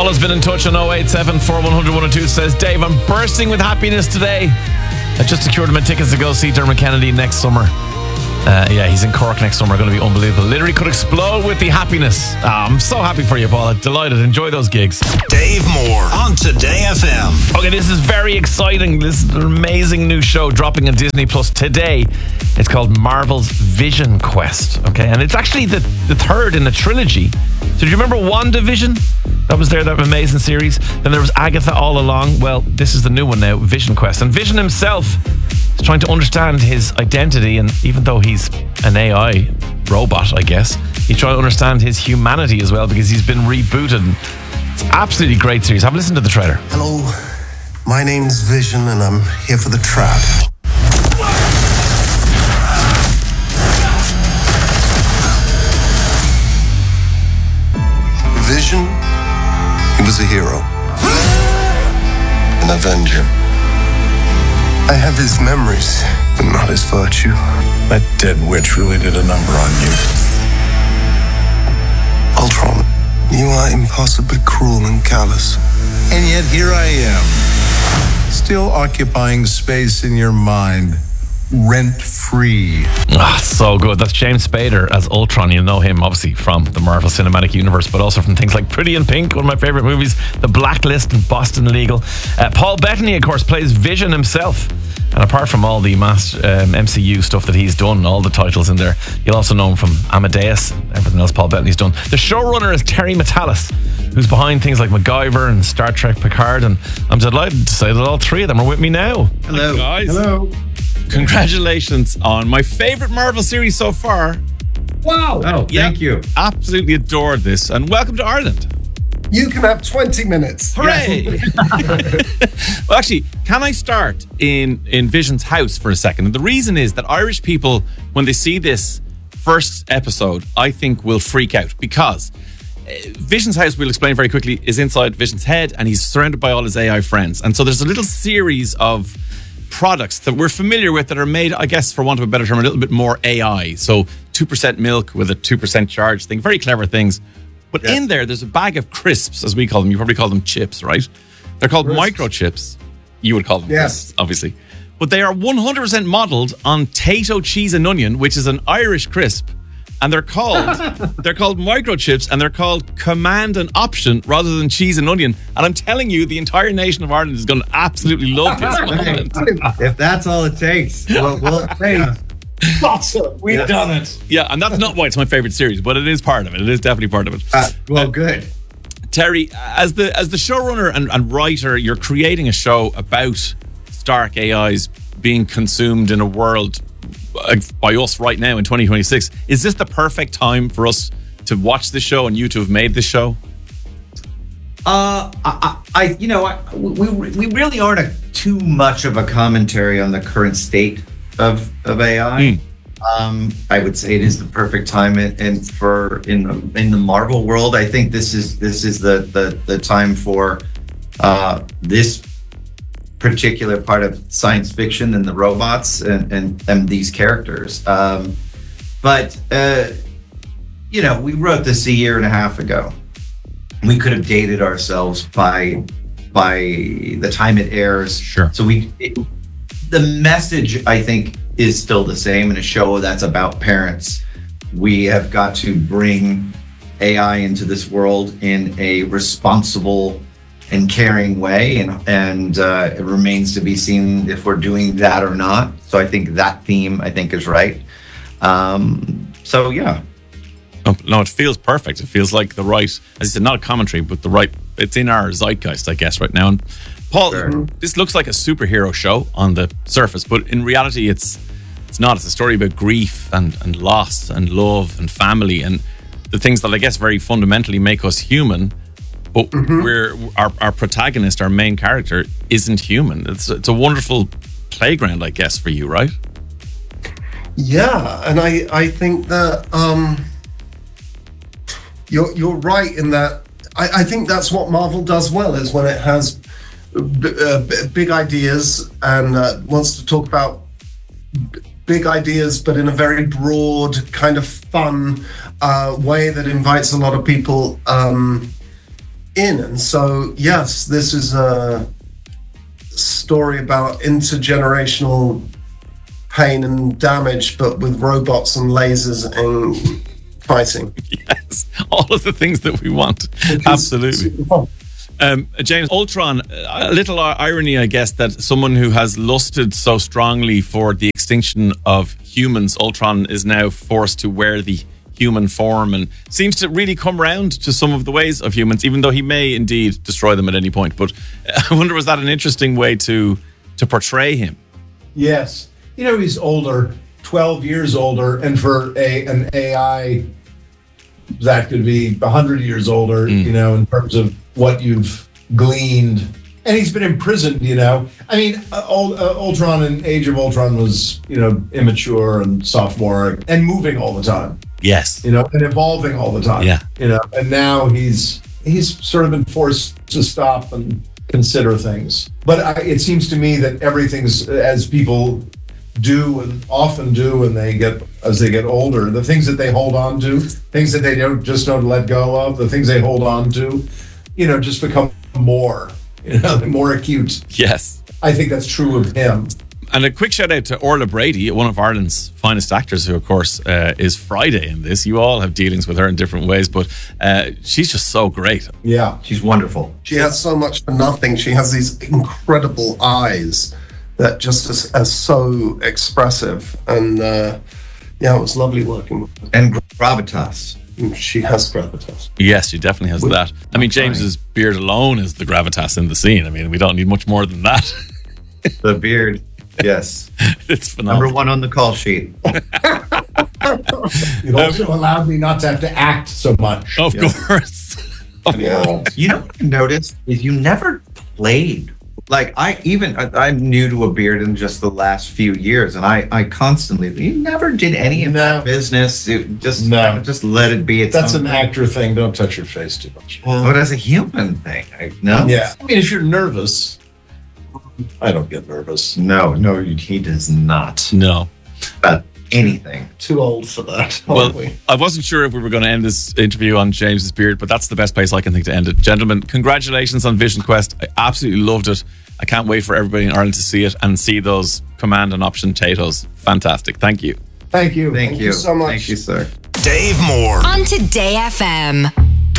Paul has been in touch on 087 4100 102. Says, Dave, I'm bursting with happiness today. I just secured my tickets to go see Dermot Kennedy next summer. He's in Cork next summer. Going to be unbelievable. Literally could explode with the happiness. I'm so happy for you, Paul. I'm delighted. Enjoy those gigs. Dave Moore on Today FM. Okay, this is very exciting. This is an amazing new show dropping on Disney Plus today. It's called Marvel's Vision Quest. Okay, and it's actually the third in a trilogy. So do you remember WandaVision? That was that amazing series. Then there was Agatha All Along. Well, this is the new one now, Vision Quest. And Vision himself is trying to understand his identity, and even though he's an AI robot, I guess, he's trying to understand his humanity as well, because he's been rebooted. It's an absolutely great series. Have a listen to the trailer. Hello, my name's Vision, and I'm here for the trap. Vision, he was a hero, an avenger. I have his memories, but not his virtue. That dead witch really did a number on you. Ultron, you are impossibly cruel and callous. And yet here I am, still occupying space in your mind, rent-free. So good. That's James Spader as Ultron. You know him obviously from the Marvel Cinematic Universe, but also from things like Pretty in Pink, one of my favorite movies, The Blacklist, and Boston Legal. Paul Bettany, of course, plays Vision himself. And apart from all the MCU stuff that he's done, all the titles in there, you'll also know him from Amadeus, everything else Paul Bettany's done. The showrunner is Terry Matalas, who's behind things like MacGyver and Star Trek Picard, and I'm delighted to say that all three of them are with me now. Hello. Hi, guys. Hello. Congratulations on my favourite Marvel series so far. Wow. Oh, thank you. Absolutely adored this, and welcome to Ireland. You can have 20 minutes. Hooray! Well, actually, can I start in Vision's house for a second? And the reason is that Irish people, when they see this first episode, I think will freak out, because Vision's house, we'll explain very quickly, is inside Vision's head, and he's surrounded by all his AI friends. And so there's a little series of products that we're familiar with that are made, I guess, for want of a better term, a little bit more AI. So 2% milk with a 2% charge thing, very clever things. But in there's a bag of crisps, as we call them. You probably call them chips, right? They're called microchips. You would call them crisps, obviously. But they are 100% modelled on Tato cheese and onion, which is an Irish crisp. And they're called microchips, and they're called Command and Option rather than cheese and onion. And I'm telling you, the entire nation of Ireland is going to absolutely love this moment. If that's all it takes, well, Awesome. We've done it. Yeah, and that's not why it's my favourite series, but it is part of it. It is definitely part of it. Good. Terry, as the showrunner and writer, you're creating a show about Stark AIs being consumed in a world by us right now in 2026. Is this the perfect time for us to watch this show and you to have made this show? We really aren't too much of a commentary on the current state of AI. I would say it is the perfect time in the Marvel world. I think this is the time for this particular part of science fiction and the robots and these characters. But we wrote this a year and a half ago. We could have dated ourselves by the time it airs. Sure. So the message, I think, is still the same in a show that's about parents. We have got to bring AI into this world in a responsible and caring way, and it remains to be seen if we're doing that or not. So I think that theme, is right. No, it feels perfect. It feels like the right, as you said, not a commentary, but it's in our zeitgeist, I guess, right now. And Paul, This looks like a superhero show on the surface, but in reality, it's not. It's a story about grief and loss and love and family and the things that I guess very fundamentally make us human. But our protagonist, our main character, isn't human. It's a wonderful playground, I guess, for you, right? Yeah, and I think that you're right in that. I think that's what Marvel does well, is when it has big ideas and wants to talk about big ideas, but in a very broad, kind of fun way that invites a lot of people in. And so, yes, this is a story about intergenerational pain and damage, but with robots and lasers and fighting. Yes, all of the things that we want. Absolutely. James, Ultron, a little irony, I guess, that someone who has lusted so strongly for the extinction of humans, Ultron is now forced to wear the human form and seems to really come round to some of the ways of humans, even though he may indeed destroy them at any point. But I wonder, was that an interesting way to portray him? Yes. You know, he's older, 12 years older, and for an AI, that could be 100 years older, you know, in terms of what you've gleaned. And he's been imprisoned, you know. I mean, Ultron and Age of Ultron was, you know, immature and sophomoric and moving all the time. Yes. You know, and evolving all the time. Yeah. You know, and now he's sort of been forced to stop and consider things. But it seems to me that everything's, as people do and often do as they get older, the things that they hold on to, things that they don't let go of, the things they hold on to, you know, just become more, you know, more acute. Yes. I think that's true of him. And a quick shout out to Orla Brady, one of Ireland's finest actors, who of course is Friday in this. You all have dealings with her in different ways, but she's just so great. Yeah. She's wonderful. She has so much for nothing. She has these incredible eyes that just are so expressive. And yeah, it was lovely working with her. And gravitas. She has gravitas. Yes, she definitely has that. I mean, James's beard alone is the gravitas in the scene. I mean, we don't need much more than that. The beard, yes. It's phenomenal. Number one on the call sheet. It also allowed me not to have to act so much. Of course. Yeah. You know what I noticed is you never played. Like I'm new to a beard in just the last few years, and I constantly, you never did any of that business. It just let it be. That's an actor thing. Don't touch your face too much. But as a human thing, no. Yeah. I mean, if you're nervous, I don't get nervous. No, he does not. No. Anything. Too old for that. Well, I wasn't sure if we were going to end this interview on James's beard, but that's the best place I can think to end it. Gentlemen, congratulations on Vision Quest. I absolutely loved it. I can't wait for everybody in Ireland to see it and see those command and option Tatos. Fantastic. Thank you. Thank you. Thank you so much. Thank you, sir. Dave Moore on Today FM.